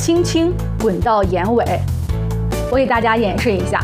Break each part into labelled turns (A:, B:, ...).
A: 轻轻滚到眼尾。我给大家演示一下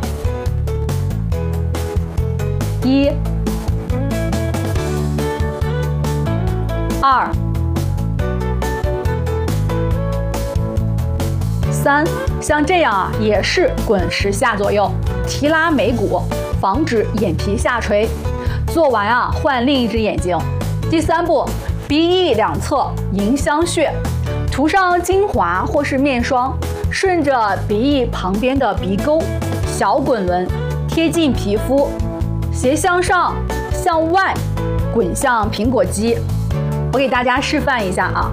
A: ：1、2、3，像这样啊，也是滚10下左右，提拉眉骨，防止眼皮下垂。做完啊，换另一只眼睛。第3步，鼻翼两侧迎香穴，涂上精华或是面霜，顺着鼻翼旁边的鼻沟，小滚轮贴近皮肤，斜向上向外滚向苹果肌。我给大家示范一下啊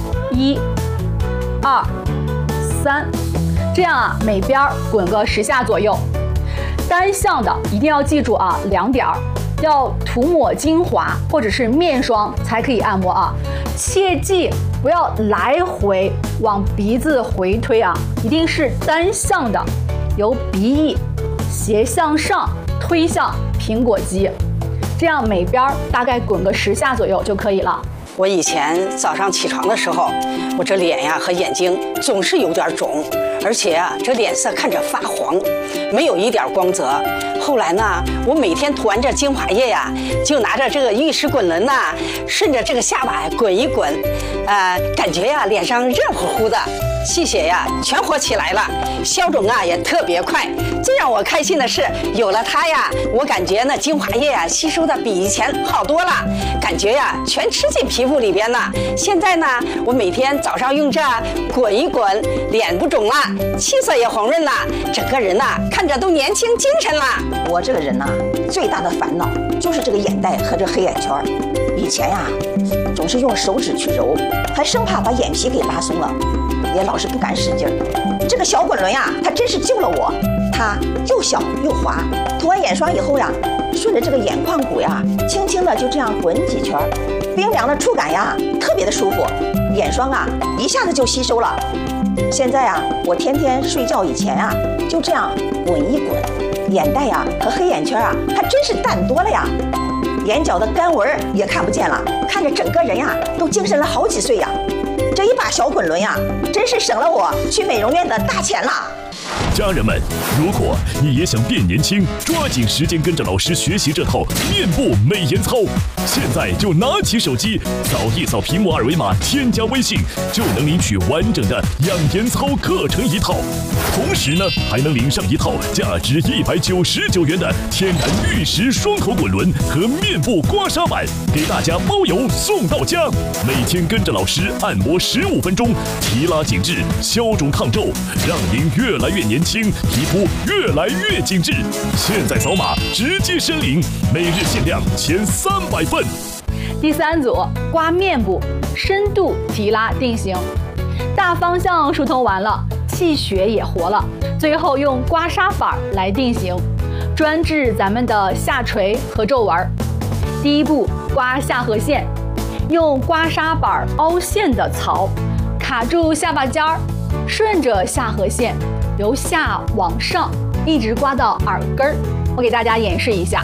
A: ，1、2、3，这样啊，每边滚个10下左右。单向的一定要记住啊，2点，要涂抹精华或者是面霜才可以按摩啊，切记不要来回往鼻子回推啊，一定是单向的，由鼻翼斜向上推向苹果肌，这样每边大概滚个10下左右就可以了。
B: 我以前早上起床的时候，我这脸呀和眼睛总是有点肿，而且啊这脸色看着发黄，没有一点光泽。后来呢，我每天涂完这精华液呀，就拿着这个玉石滚轮呐，顺着这个下巴滚一滚，感觉呀脸上热乎乎的，气血呀全活起来了，消肿啊也特别快。最让我开心的是，有了它呀，我感觉那精华液呀吸收的比以前好多了，感觉呀全吃进皮肤里边了。现在呢，我每天早上用这滚一滚，脸不肿了，气色也红润了，整个人呐看着都年轻精神了。
C: 我这个人呐，最大的烦恼就是这个眼袋和这黑眼圈。以前呀，总是用手指去揉，还生怕把眼皮给拉松了，也老是不敢使劲儿。这个小滚轮呀，它真是救了我。它又小又滑，涂完眼霜以后呀，顺着这个眼眶骨呀，轻轻的就这样滚几圈，冰凉的触感呀，特别的舒服。眼霜啊，一下子就吸收了。现在啊，我天天睡觉以前啊，就这样滚一滚，眼袋呀和黑眼圈啊，还真是淡多了呀。眼角的干纹也看不见了，看着整个人呀都精神了好几岁呀。这一把小滚轮呀，真是省了我去美容院的大钱了。
D: 家人们，如果你也想变年轻，抓紧时间跟着老师学习这套面部美颜操，现在就拿起手机扫一扫屏幕2维码，添加微信，就能领取完整的养颜操课程一套。同时呢，还能领上一套价值199元的天然玉石双头滚轮和面部刮痧板，给大家包邮送到家。每天跟着老师按摩15分钟，提拉紧致，消肿抗皱，让您越来越年轻，皮肤越来越紧致。现在扫码直接申领，每日限量前300份。
A: 第3组，刮面部，深度提拉定型。大方向疏通完了，气血也活了，最后用刮痧法来定型，专治咱们的下垂和皱纹。第1步，刮下颌线，用刮痧板凹陷的槽卡住下巴尖儿，顺着下颌线由下往上一直刮到耳根儿。我给大家演示一下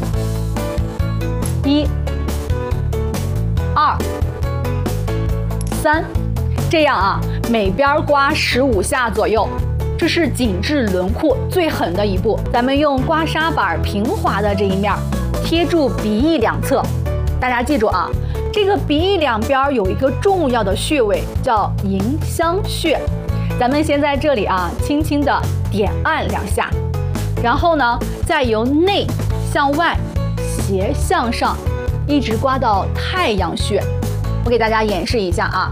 A: ：1、2、3，这样啊，每边刮15下左右。这是紧致轮廓最狠的一步。咱们用刮痧板平滑的这一面贴住鼻翼两侧，大家记住啊，这个鼻翼两边有一个重要的穴位叫迎香穴。咱们先在这里啊，轻轻的点按2下，然后呢，再由内向外斜向上，一直刮到太阳穴。我给大家演示一下啊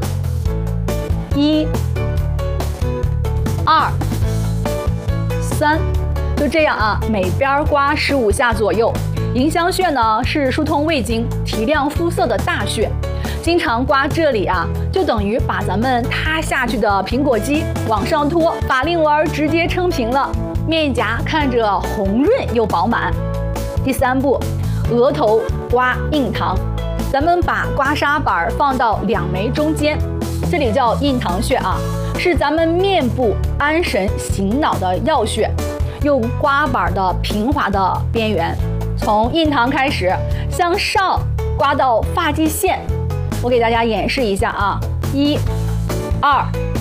A: ，1、2、3，就这样啊，每边刮15下左右。迎香穴呢是疏通胃经、提亮肤色的大穴，经常刮这里啊，就等于把咱们塌下去的苹果肌往上托，法令纹直接撑平了，面颊看着红润又饱满。第3步，额头刮印堂，咱们把刮痧板放到2眉中间，这里叫印堂穴啊，是咱们面部安神醒脑的要穴，用刮板的平滑的边缘，从印堂开始向上刮到发际线。我给大家演示一下啊，1、2、